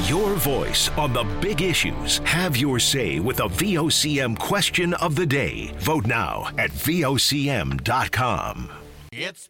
Your voice on the big issues. Have your say with the VOCM question of the day. Vote now at VOCM.com. It's